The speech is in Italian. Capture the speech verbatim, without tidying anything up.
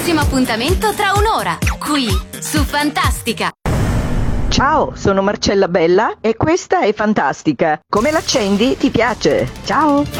prossimo appuntamento tra un'ora, qui su Fantastica. Ciao, sono Marcella Bella e questa è Fantastica. Come l'accendi? Ti piace? Ciao!